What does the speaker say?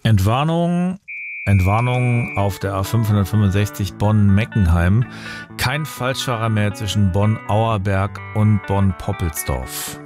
Entwarnung, Entwarnung auf der A565 Bonn-Meckenheim. Kein Falschfahrer mehr zwischen Bonn-Auerberg und Bonn-Poppelsdorf.